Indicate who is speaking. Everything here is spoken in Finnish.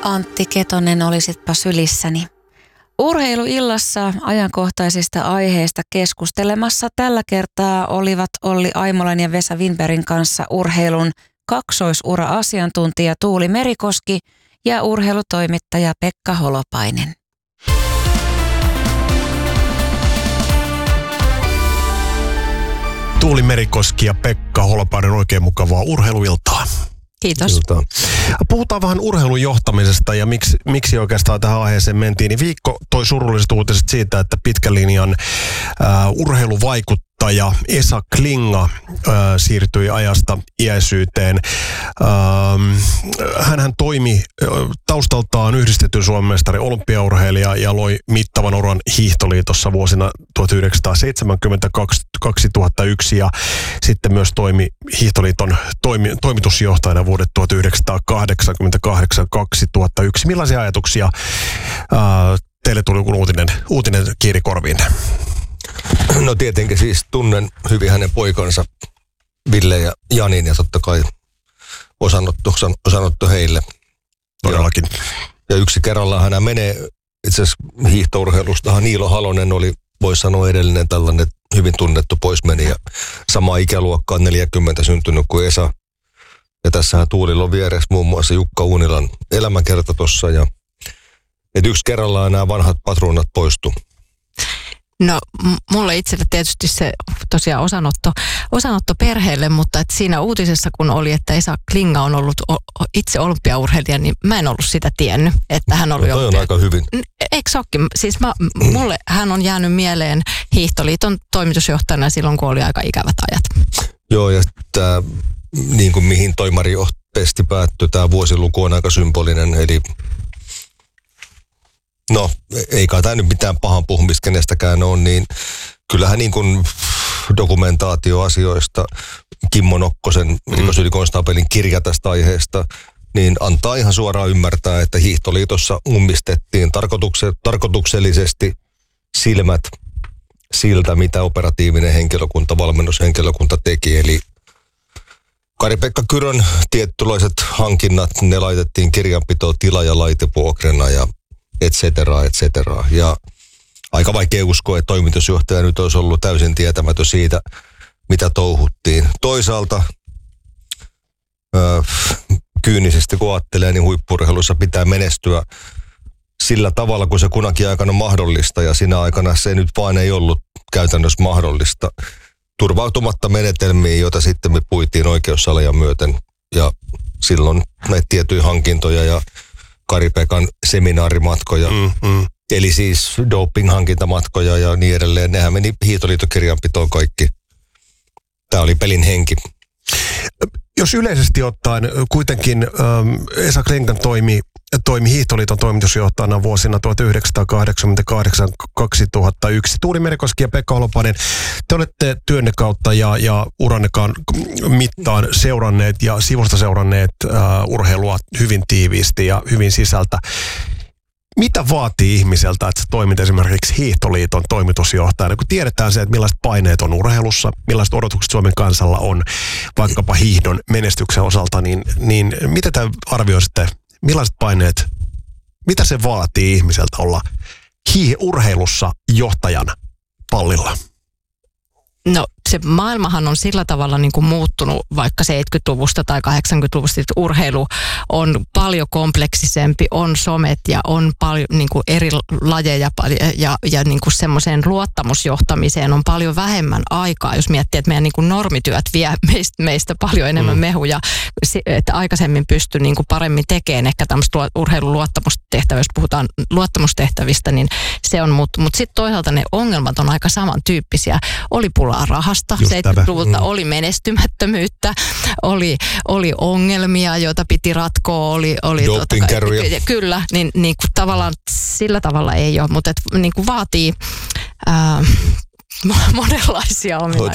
Speaker 1: Antti Ketonen, olisitpa sylissäni. Urheiluillassa ajankohtaisista aiheista keskustelemassa tällä kertaa olivat Olli Aimolan ja Vesa Winbergin kanssa urheilun kaksoisura-asiantuntija Tuuli Merikoski ja urheilutoimittaja Pekka Holopainen.
Speaker 2: Tuuli Merikoski ja Pekka Holopainen, oikein mukavaa urheiluiltaa.
Speaker 1: Kiitos.
Speaker 2: Puhutaan vähän urheilun johtamisesta ja miksi oikeastaan tähän aiheeseen mentiin. Niin viikko toi surulliset uutiset siitä, että pitkän linjan urheiluvaikuttaja Esa Klinga siirtyi ajasta iäisyyteen. Hänhän toimi taustaltaan yhdistetyn Suomen mestari olympiaurheilija ja loi mittavan uran hiihtoliitossa vuosina 1970-2001 ja sitten myös toimi hiihtoliiton toimitusjohtajana vuodet 1988-2001. Millaisia ajatuksia teille tuli, kun uutinen kiiri korviin?
Speaker 3: No tietenkin siis tunnen hyvin hänen poikansa Ville ja Janin ja totta kai osanotto heille.
Speaker 2: Todellakin.
Speaker 3: Ja yksi kerrallaan hän menee itse asiassa hiihtourheilustahan. Niilo Halonen oli, voisi sanoa, edellinen tällainen hyvin tunnettu poismeni ja samaa ikäluokkaa 40 syntynyt kuin Esa. Ja tässähän Tuulilla on vieressä muun muassa Jukka Uunilan elämänkerta tuossa ja että yksi kerrallaan nämä vanhat patruunat poistu.
Speaker 4: No mulle itselle tietysti se tosiaan osanotto perheelle, mutta että siinä uutisessa kun oli, että Esa Klinga on ollut itse olympiaurheilija, niin mä en ollut sitä tiennyt, että hän oli
Speaker 3: on aika hyvin.
Speaker 4: Eikö se olekin? Siis mulle hän on jäänyt mieleen Hiihtoliiton toimitusjohtajana silloin, kun oli aika ikävät ajat.
Speaker 3: Joo, ja tämä niin kuin mihin toimarijohtesti päättyi, tämä vuosiluku on aika symbolinen, eli no, ei kai tämä nyt mitään pahan puhumista kenestäkään ole, niin kyllähän niin kuin dokumentaatioasioista Kimmo Nokkosen rikosylikonstaapelin kirja tästä aiheesta, niin antaa ihan suoraan ymmärtää, että hiihtoliitossa ummistettiin tarkoituksellisesti silmät siltä, mitä operatiivinen henkilökunta, valmennushenkilökunta teki. Eli Kari-Pekka Kyrön tietynlaiset hankinnat, ne laitettiin kirjanpitoon tila- ja laitevuokrena ja et cetera. Ja aika vaikea uskoa, että toimitusjohtaja nyt olisi ollut täysin tietämätön siitä, mitä touhuttiin. Toisaalta kyynisesti kun ajattelee, niin huippu-urheilussa pitää menestyä sillä tavalla, kun se kunakin aikana on mahdollista. Ja siinä aikana se nyt vaan ei ollut käytännössä mahdollista. Turvautumatta menetelmiin, joita sitten me puitiin oikeussaleja myöten. Ja silloin näitä tiettyjä hankintoja ja Kari-Pekan seminaarimatkoja, eli siis doping-hankintamatkoja ja niin edelleen. Nehän meni hiihtoliitokirjanpitoon kaikki. Tämä oli pelin henki.
Speaker 2: Jos yleisesti ottaen kuitenkin Esa Klinga toimi Hiihtoliiton toimitusjohtajana vuosina 1988-2001. Tuuli Merikoski ja Pekka Holopainen, te olette työnne kautta ja urannekaan mittaan seuranneet ja sivusta seuranneet urheilua hyvin tiiviisti ja hyvin sisältä. Mitä vaatii ihmiseltä, että sä toimit esimerkiksi Hiihtoliiton toimitusjohtajana, kun tiedetään se, että millaiset paineet on urheilussa, millaiset odotukset Suomen kansalla on vaikkapa hiihdon menestyksen osalta, niin miten te arvioisitte, millaiset paineet, mitä se vaatii ihmiseltä olla urheilussa johtajana pallilla?
Speaker 4: No se maailmahan on sillä tavalla niin kuin muuttunut vaikka 70-luvusta tai 80-luvusta, että urheilu on paljon kompleksisempi, on somet ja on paljon niin kuin eri lajeja ja niin kuin semmoiseen luottamusjohtamiseen on paljon vähemmän aikaa, jos miettii, että meidän niin kuin normityöt vie meistä paljon enemmän mehuja, että aikaisemmin pystyi niin kuin paremmin tekemään ehkä tämmöistä urheilun luottamustehtävää, jos puhutaan luottamustehtävistä, niin se on mutta sitten toisaalta ne ongelmat on aika samantyyppisiä. Oli pulaa rahasta, 70-luvulta oli menestymättömyyttä, oli ongelmia, joita piti ratkoa, oli kyllä, niin kuin tavallaan sillä tavalla ei ole, mutta niin kuin vaatii monenlaisia ominaisuuksia.